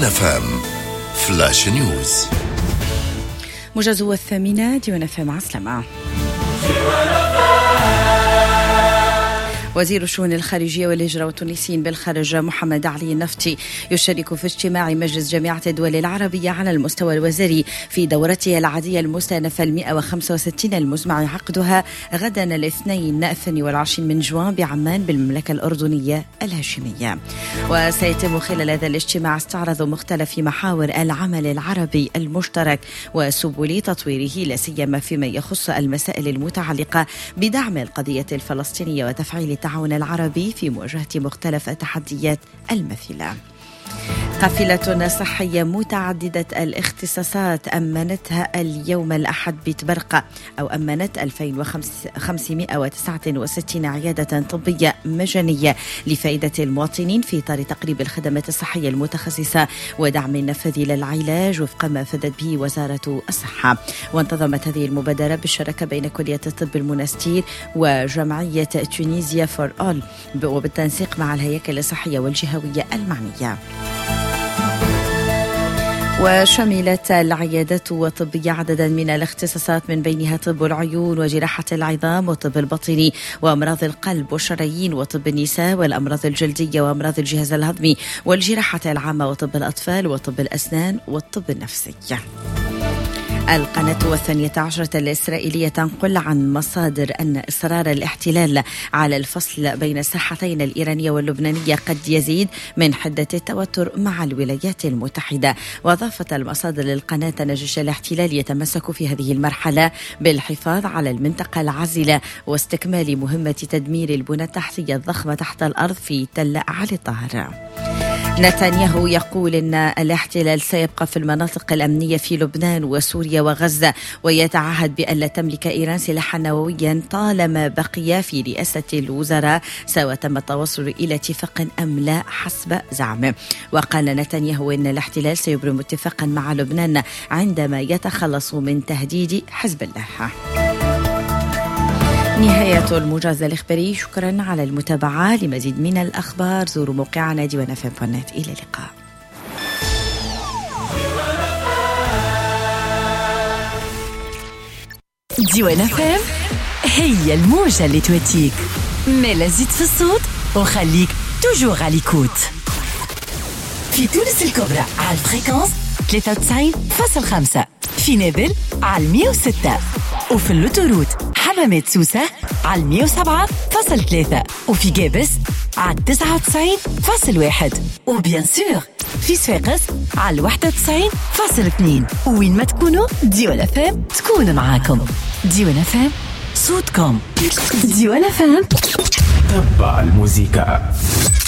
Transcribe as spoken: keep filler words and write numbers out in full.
ديوان اف ام فلاش نيوز. موجز الثامنة ديوان اف ام عسلامة. وزير الشؤون الخارجية والهجرة والتونسيين بالخارج محمد علي النفطي يشارك في اجتماع مجلس جامعة الدول العربية على المستوى الوزاري في دورتها العادية المستأنفة المئة وخمسة وستين المزمع عقدها غدا الاثنين الثاني والعشرين من جوان بعمان بالمملكة الأردنية الهاشمية. وسيتم خلال هذا الاجتماع استعراض مختلف محاور العمل العربي المشترك وسبل تطويره، لا سيما فيما يخص المسائل المتعلقة بدعم القضية الفلسطينية وتفعيل التعاون العربي في مواجهة مختلف التحديات المثيلة. قافلة صحية متعددة الاختصاصات أمنتها اليوم الأحد بتبرقة أو أمنت ألفين وخمسمائة وتسعة وستين عيادة طبية مجانية لفائدة المواطنين في إطار تقريب الخدمات الصحية المتخصصة ودعم النفاذ للعلاج وفق ما فدت به وزارة الصحة. وانتظمت هذه المبادرة بالشراكة بين كلية الطب المنستير وجمعية تونيزيا فور أول وبالتنسيق مع الهياكل الصحية والجهوية المعنية. وشملت العيادات الطبية عددا من الاختصاصات من بينها طب العيون وجراحة العظام وطب البطن وأمراض القلب والشرايين وطب النساء والأمراض الجلدية وأمراض الجهاز الهضمي والجراحة العامة وطب الأطفال وطب الأسنان والطب النفسي. القناة الثانية عشرة الإسرائيلية تنقل عن مصادر أن إصرار الاحتلال على الفصل بين الساحتين الإيرانية واللبنانية قد يزيد من حدة التوتر مع الولايات المتحدة. وأضافت المصادر للقناة أن جيش الاحتلال يتمسك في هذه المرحلة بالحفاظ على المنطقة العازلة واستكمال مهمة تدمير البنى التحتية الضخمة تحت الأرض في تل علي الطاهر. نتنياهو يقول أن الاحتلال سيبقى في المناطق الأمنية في لبنان وسوريا وغزة، ويتعهد بأن لا تملك إيران سلاحا نوويا طالما بقي في رئاسة الوزراء سواء تم التوصل إلى اتفاق أم لا حسب زعمه. وقال نتنياهو أن الاحتلال سيبرم اتفاقا مع لبنان عندما يتخلص من تهديد حزب الله. نهاية الموجز الإخباري. شكرا على المتابعة. لمزيد من الأخبار زوروا موقعنا ديوان اف ام دوت نت. إلى اللقاء. ديوان اف ام هي الموجة اللي توديك ملا زيد في الصوت وخليك توجور على ليكوت. في تونس الكبرى على الفريكانس ثلاثة وتسعين فاصلة خمسة، في نابل على مئة وستة، وفي اللوتوروت حمامات سوسة على مئة وسبعة فاصلة ثلاثة، وفي جابس على تسعة وتسعين فاصلة واحد، وبيان سور في صفاقس على واحد وتسعين فاصلة اثنين. وين ما تكونوا ديوان اف ام تكون معاكم. ديوان اف ام صوتكم. ديوان اف ام تبع الموسيقى.